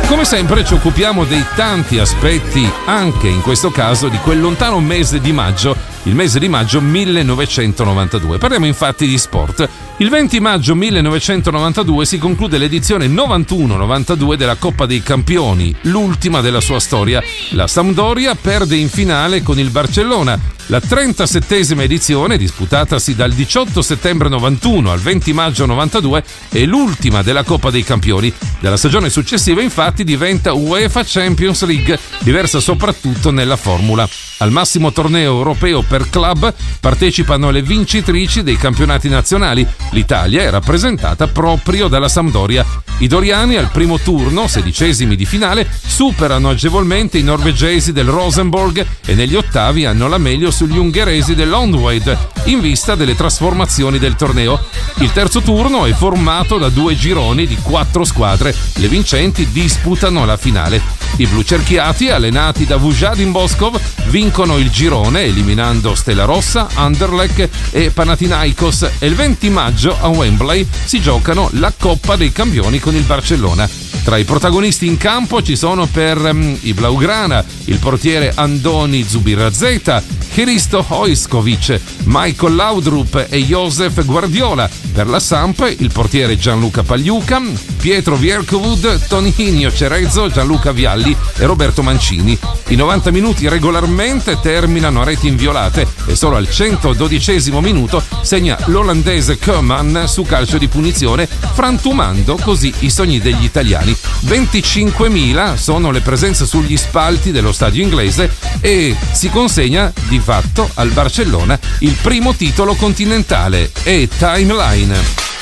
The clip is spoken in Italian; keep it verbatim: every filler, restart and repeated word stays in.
Come sempre ci occupiamo dei tanti aspetti, anche in questo caso di quel lontano mese di maggio, il mese di maggio millenovecentonovantadue. Parliamo infatti di sport. Il venti maggio millenovecentonovantadue si conclude l'edizione novantuno novantadue della Coppa dei Campioni, l'ultima della sua storia. La Sampdoria perde in finale con il Barcellona. La trentasettesima edizione, disputatasi dal diciotto settembre novantuno al venti maggio novantadue, è l'ultima della Coppa dei Campioni. Dalla stagione successiva infatti diventa UEFA Champions League, diversa soprattutto nella formula. Al massimo torneo europeo per club partecipano le vincitrici dei campionati nazionali. L'Italia è rappresentata proprio dalla Sampdoria. I doriani al primo turno, sedicesimi di finale, superano agevolmente i norvegesi del Rosenborg e negli ottavi hanno la meglio sugli ungheresi dell'Ondweid in vista delle trasformazioni del torneo. Il terzo turno è formato da due gironi di quattro squadre. Le vincenti disputano la finale. I blucerchiati, allenati da Vujadin Boskov, vincono il girone eliminando Stella Rossa, Anderlecht e Panathinaikos e il venti maggio a Wembley si giocano la Coppa dei Campioni con il Barcellona. Tra i protagonisti in campo ci sono per um, i Blaugrana il portiere Andoni Zubizarreta, Hristo Hojskovic, Michael Laudrup e Josef Guardiola. Per la Samp il portiere Gianluca Pagliuca, Pietro Vierkovud, Toninho Cerezo, Gianluca Vialli e Roberto Mancini. I novanta minuti regolarmente terminano a reti inviolate e solo al centododicesimo minuto segna l'olandese Koeman su calcio di punizione, frantumando così i sogni degli italiani. venticinquemila sono le presenze sugli spalti dello stadio inglese e si consegna di fatto al Barcellona il primo titolo continentale e Timeline.